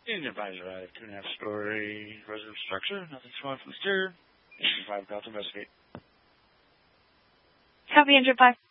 In your advisor, 2.5-story residential structure, nothing small from the exterior. 5 calls to investigate. Copy, Andrew 5.